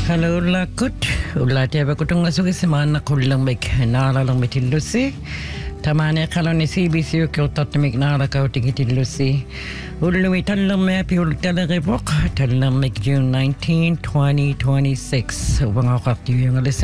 Hello lakut ulati abakutunga sugi semana kullang bek nara lang betillusi tamane kaloni CBC ukiutatmik nara kautingitillusi ulumi tallam me piul talaribok tallam mek June 19 2026 ubang akakti yung